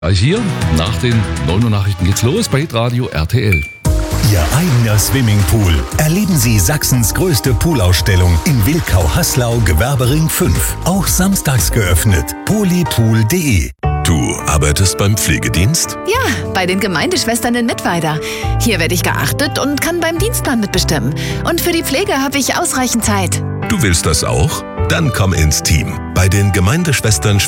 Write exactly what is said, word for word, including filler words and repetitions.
Gleich hier, nach den neun Uhr Nachrichten geht's los bei Hitradio R T L. Ihr eigener Swimmingpool. Erleben Sie Sachsens größte Poolausstellung in Wilkau-Haslau, Gewerbering fünf. Auch samstags geöffnet. polypool punkt de. Du arbeitest beim Pflegedienst? Ja, bei den Gemeindeschwestern in Mittweida. Hier werde ich geachtet und kann beim Dienstplan mitbestimmen. Und für die Pflege habe ich ausreichend Zeit. Du willst das auch? Dann komm ins Team. Bei den Gemeindeschwestern